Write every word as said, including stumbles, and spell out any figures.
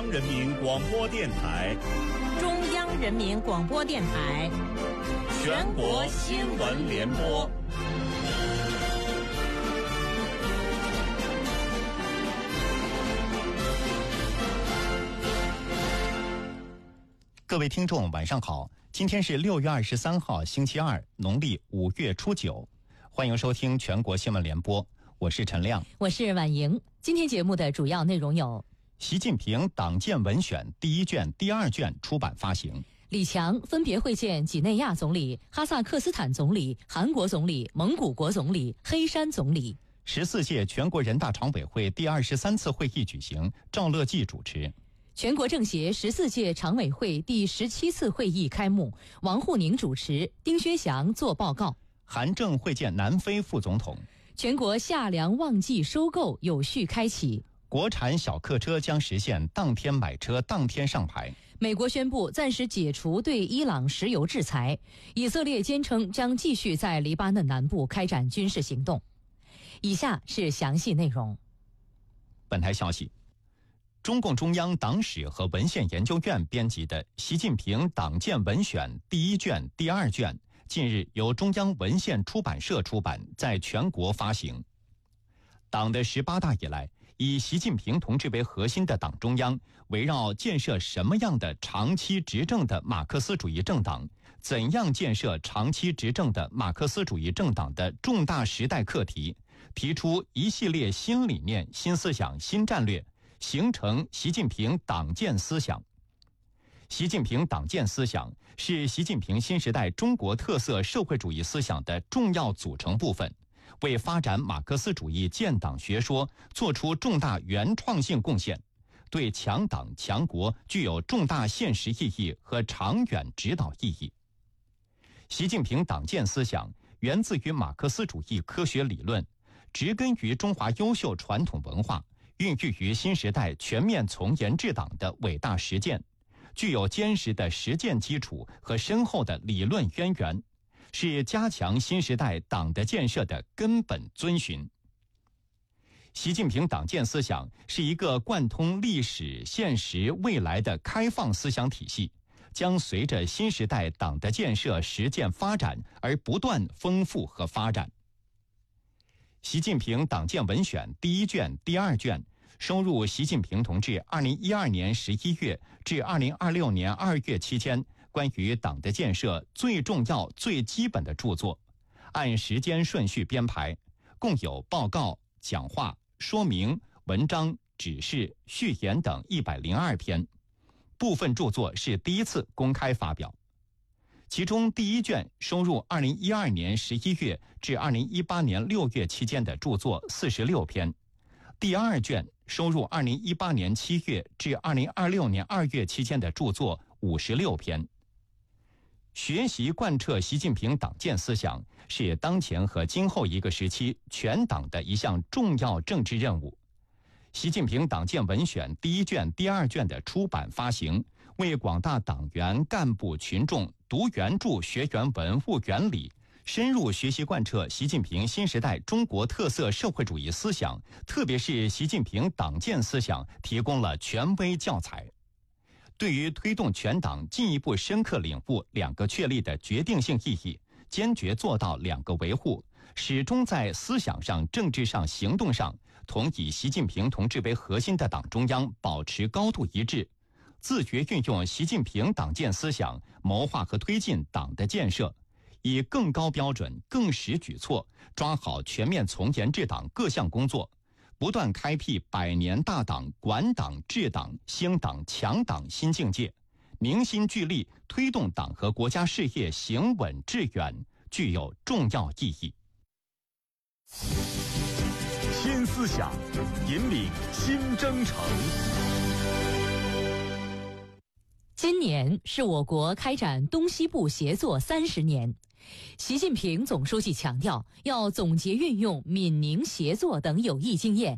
央人民广播电台， 中央人民广播电台， 全国新闻联播。 各位听众晚上好，今天是六月二十三号星期二，农历五月初九，欢迎收听全国新闻联播，我是陈亮， 我是婉莹。今天节目的主要内容有： 习近平党建文选第一卷、第二卷出版发行； 李强分别会见几内亚总理、哈萨克斯坦总理、韩国总理、蒙古国总理、黑山总理。 十四届全国人大常委会第二十三次会议举行，赵乐际主持。 全国政协十四届常委会第十七次会议开幕，王沪宁主持，丁薛祥作报告。 韩正会见南非副总统。 全国夏粮旺季收购有序开启。 国产小客车将实现当天买车当天上牌。 美国宣布暂时解除对伊朗石油制裁。以色列坚称将继续在黎巴嫩南部开展军事行动。以下是详细内容。 本台消息，中共中央党史和文献研究院编辑的《习近平党建文选》第一卷、第二卷，近日由中央文献出版社出版，在全国发行。党的十八大以来，以习近平同志为核心的党中央，围绕建设什么样的长期执政的马克思主义政党，怎样建设长期执政的马克思主义政党的重大时代课题，提出一系列新理念、新思想、新战略，形成习近平党建思想。习近平党建思想是习近平新时代中国特色社会主义思想的重要组成部分，为发展马克思主义建党学说做出重大原创性贡献，对强党强国具有重大现实意义和长远指导意义。习近平党建思想源自于马克思主义科学理论，植根于中华优秀传统文化，孕育于新时代全面从严治党的伟大实践，具有坚实的实践基础和深厚的理论渊源，是加强新时代党的建设的根本遵循。习近平党建思想是一个贯通历史、现实、未来的开放思想体系，将随着新时代党的建设实践发展而不断丰富和发展。习近平党建文选第一卷、第二卷收入习近平同志二零一二年十一月至二零二六年二月期间关于党的建设最重要、最基本的著作，按时间顺序编排，共有报告、讲话、说明、文章、指示、序言等一百零二篇，部分著作是第一次公开发表。其中第一卷收入二零一二年十一月至二零一八年六月期间的著作四十六篇，第二卷收入二零一八年七月至二零二六年二月期间的著作五十六篇。学习贯彻习近平党建思想是当前和今后一个时期全党的一项重要政治任务。习近平党建文选第一卷、第二卷的出版发行，为广大党员、干部、群众读原著、学原文、悟原理，深入学习贯彻习近平新时代中国特色社会主义思想，特别是习近平党建思想提供了权威教材。对于推动全党进一步深刻领悟两个确立的决定性意义，坚决做到两个维护，始终在思想上、政治上、行动上同以习近平同志为核心的党中央保持高度一致，自觉运用习近平党建思想谋划和推进党的建设，以更高标准、更实举措抓好全面从严治党各项工作，不断开辟百年大党、管党、治党、兴党、强党新境界，凝心聚力推动党和国家事业行稳致远，具有重要意义。 新思想引领新征程。 今年是我国开展东西部协作三十年。习近平总书记强调，要总结运用闽宁协作等有益经验，